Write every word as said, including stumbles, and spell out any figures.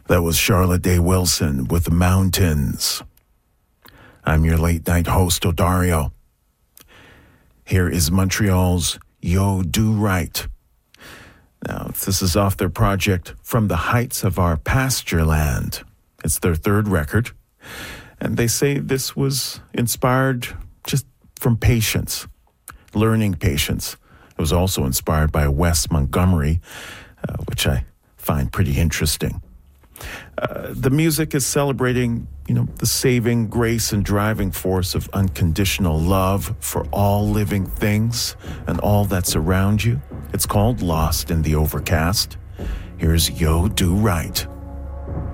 That was Charlotte Day Wilson with The Mountains. I'm your late night host, Odario. Here is Montreal's Yo Do Right. Now, this is off their project From the Heights of Our Pasture Land. It's their third record, and they say this was inspired just from patience, learning patience. It was also inspired by Wes Montgomery, uh, which I find pretty interesting. Uh, the music is celebrating, you know, the saving grace and driving force of unconditional love for all living things and all that's around you. It's called Lost in the Overcast. Here's Yo Do Right.